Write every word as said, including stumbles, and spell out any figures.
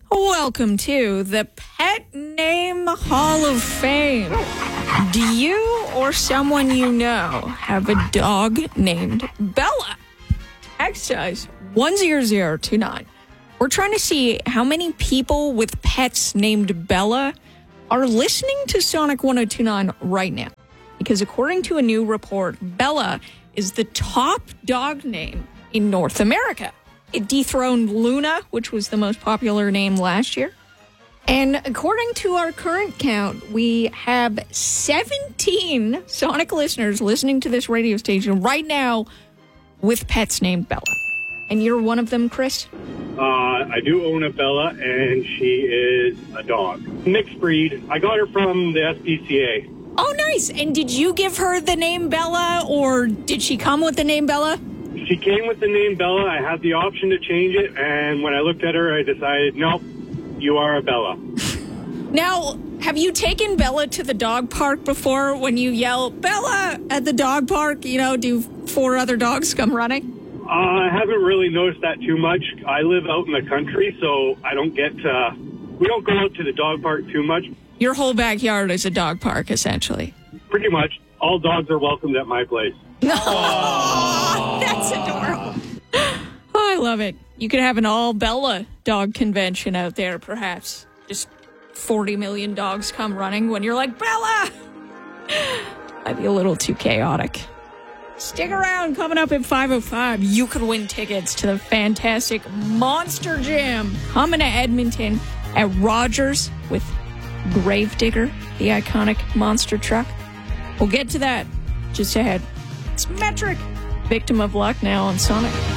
Welcome to the Pet Name Hall of Fame. Do you or someone you know have a dog named Bella? Text us one zero zero two nine. We're trying to see how many people with pets named Bella are listening to Sonic one oh two nine right now. Because according to a new report, Bella is the top dog name in North America. It dethroned Luna, which was the most popular name last year. And according to our current count, we have seventeen Sonic listeners listening to this radio station right now with pets named Bella. And you're one of them, Chris? Uh, I do own a Bella, and she is a dog. Mixed breed. I got her from the S P C A. Oh, nice. And did you give her the name Bella, or did she come with the name Bella? She came with the name Bella. I had the option to change it, and when I looked at her, I decided, nope, you are a Bella. Now, have you taken Bella to the dog park before? When you yell, Bella, at the dog park, you know, do four other dogs come running? Uh, I haven't really noticed that too much. I live out in the country, so I don't get to, we don't go out to the dog park too much. Your whole backyard is a dog park, essentially. Pretty much. All dogs are welcomed at my place. Oh, that's adorable. Oh, I love it. You could have an all-Bella dog convention out there, perhaps. Just forty million dogs come running when you're like, Bella! Might be a little too chaotic. Stick around. Coming up at five oh five, you could win tickets to the fantastic Monster Jam coming to Edmonton at Rogers with Gravedigger, the iconic monster truck. We'll get to that just ahead. It's Metric, Victim of Luck, now on Sonic.